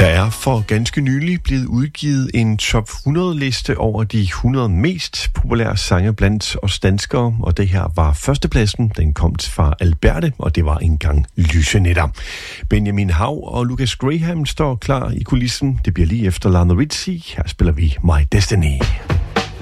Der er for ganske nylig blevet udgivet en top 100-liste over de 100 mest populære sange blandt os danskere, og det her var førstepladsen. Den kom fra Alberte, og det var engang Lysenetter. Benjamin Hav og Lucas Graham står klar i kulissen. Det bliver lige efter Lionel Richie. Her spiller vi My Destiny.